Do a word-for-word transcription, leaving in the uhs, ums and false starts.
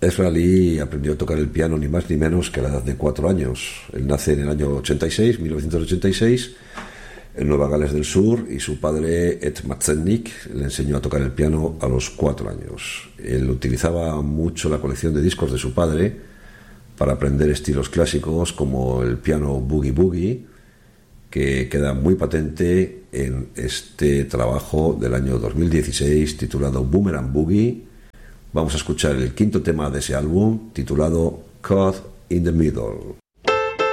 Ezra Lee aprendió a tocar el piano ni más ni menos que a la edad de cuatro años. Él nace en el año ochenta y seis, mil novecientos ochenta y seis, en Nueva Gales del Sur, y su padre, Ed Matzennik, le enseñó a tocar el piano a los cuatro años. Él utilizaba mucho la colección de discos de su padre para aprender estilos clásicos como el piano boogie boogie, que queda muy patente en este trabajo del año dos mil dieciséis titulado Boomerang Boogie. Vamos a escuchar el quinto tema de ese álbum, titulado Caught in the Middle.